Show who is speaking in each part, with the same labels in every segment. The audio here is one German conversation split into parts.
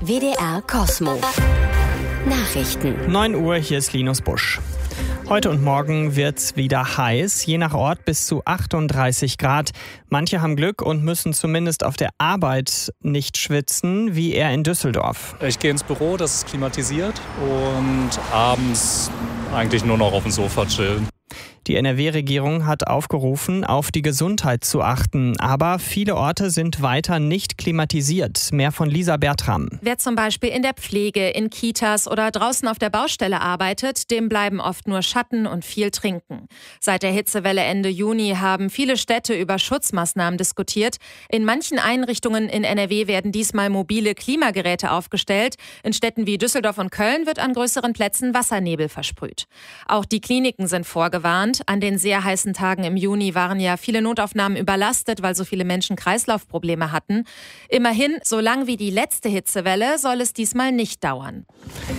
Speaker 1: WDR Cosmo. Nachrichten.
Speaker 2: 9 Uhr, hier ist Linus Busch. Heute und morgen wird's wieder heiß, je nach Ort bis zu 38 Grad. Manche haben Glück und müssen zumindest auf der Arbeit nicht schwitzen, wie er in Düsseldorf.
Speaker 3: Ich gehe ins Büro, das ist klimatisiert, und abends eigentlich nur noch auf dem Sofa chillen.
Speaker 2: Die NRW-Regierung hat aufgerufen, auf die Gesundheit zu achten. Aber viele Orte sind weiter nicht klimatisiert. Mehr von Lisa Bertram.
Speaker 4: Wer zum Beispiel in der Pflege, in Kitas oder draußen auf der Baustelle arbeitet, dem bleiben oft nur Schatten und viel Trinken. Seit der Hitzewelle Ende Juni haben viele Städte über Schutzmaßnahmen diskutiert. In manchen Einrichtungen in NRW werden diesmal mobile Klimageräte aufgestellt. In Städten wie Düsseldorf und Köln wird an größeren Plätzen Wassernebel versprüht. Auch die Kliniken sind vorgewarnt. An den sehr heißen Tagen im Juni waren ja viele Notaufnahmen überlastet, weil so viele Menschen Kreislaufprobleme hatten. Immerhin, so lang wie die letzte Hitzewelle soll es diesmal nicht dauern.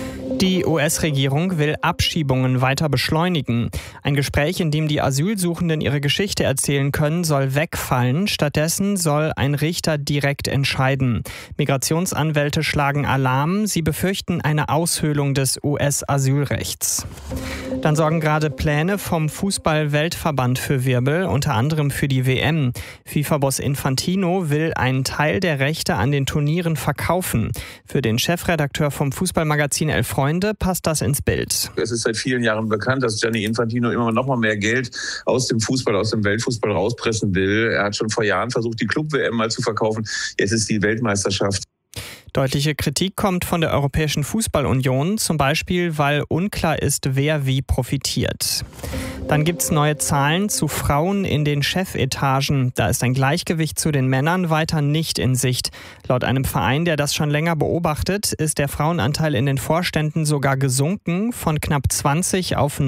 Speaker 2: Die US-Regierung will Abschiebungen weiter beschleunigen. Ein Gespräch, in dem die Asylsuchenden ihre Geschichte erzählen können, soll wegfallen. Stattdessen soll ein Richter direkt entscheiden. Migrationsanwälte schlagen Alarm. Sie befürchten eine Aushöhlung des US-Asylrechts. Dann sorgen gerade Pläne vom Fußball-Weltverband für Wirbel, unter anderem für die WM. FIFA-Boss Infantino will einen Teil der Rechte an den Turnieren verkaufen. Für den Chefredakteur vom Fußballmagazin Elf Freunde passt das ins Bild.
Speaker 5: Es ist seit vielen Jahren bekannt, dass Gianni Infantino immer noch mal mehr Geld aus dem Fußball, aus dem Weltfußball rauspressen will. Er hat schon vor Jahren versucht, die Club-WM mal zu verkaufen. Jetzt ist die Weltmeisterschaft.
Speaker 2: Deutliche Kritik kommt von der Europäischen Fußballunion, zum Beispiel, weil unklar ist, wer wie profitiert. Dann gibt's neue Zahlen zu Frauen in den Chefetagen. Da ist ein Gleichgewicht zu den Männern weiter nicht in Sicht. Laut einem Verein, der das schon länger beobachtet, ist der Frauenanteil in den Vorständen sogar gesunken von knapp 20 auf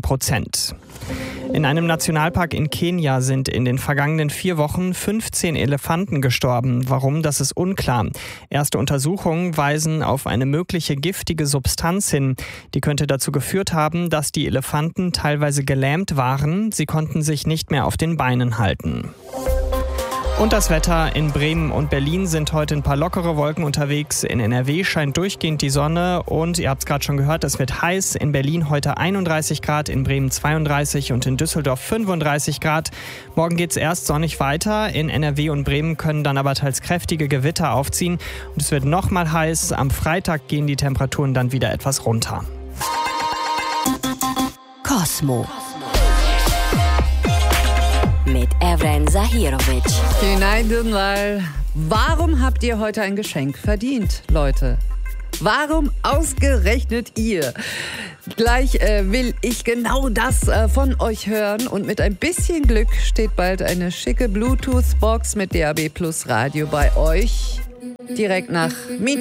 Speaker 2: 19%. In einem Nationalpark in Kenia sind in den vergangenen 4 Wochen 15 Elefanten gestorben. Warum, das ist unklar. Erste Untersuchungen weisen auf eine mögliche giftige Substanz hin. Die könnte dazu geführt haben, dass die Elefanten teilweise gelähmt waren. Sie konnten sich nicht mehr auf den Beinen halten. Und das Wetter: in Bremen und Berlin sind heute ein paar lockere Wolken unterwegs. In NRW scheint durchgehend die Sonne und ihr habt es gerade schon gehört, es wird heiß. In Berlin heute 31 Grad, in Bremen 32 und in Düsseldorf 35 Grad. Morgen geht es erst sonnig weiter. In NRW und Bremen können dann aber teils kräftige Gewitter aufziehen. Und es wird nochmal heiß. Am Freitag gehen die Temperaturen dann wieder etwas runter.
Speaker 1: Cosmo. Mit Evren Zahirovic.
Speaker 6: Hinein, warum habt ihr heute ein Geschenk verdient, Leute? Warum ausgerechnet ihr? Gleich will ich genau das von euch hören, und mit ein bisschen Glück steht bald eine schicke Bluetooth-Box mit DAB+ Radio bei euch. Direkt nach